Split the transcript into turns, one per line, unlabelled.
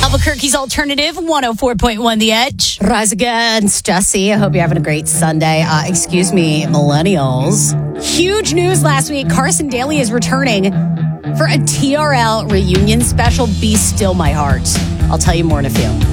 Albuquerque's Alternative 104.1 The Edge.
Rise against Jesse. I hope you're having a great Sunday. Excuse me, millennials. Huge news last week. Carson Daly is returning for a TRL reunion special. Be Still My Heart. I'll tell you more in a few.